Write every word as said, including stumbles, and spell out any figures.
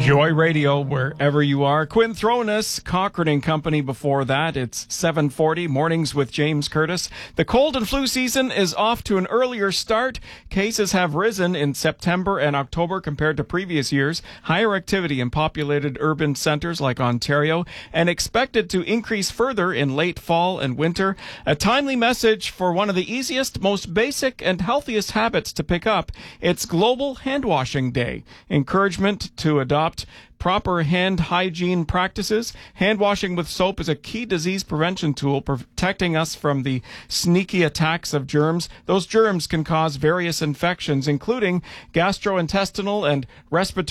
Joy Radio, wherever you are. Quinn Thronis, Cochrane and Company before that. It's seven forty, Mornings with James Curtis. The cold and flu season is off to an earlier start. Cases have risen in September and October compared to previous years. Higher activity in populated urban centers like Ontario, and expected to increase further in late fall and winter. A timely message for one of the easiest, most basic, and healthiest habits to pick up. It's Global Hand Washing Day. Encouragement to adopt proper hand hygiene practices. Hand washing with soap is a key disease prevention tool, protecting us from the sneaky attacks of germs. Those germs can cause various infections, including gastrointestinal and respiratory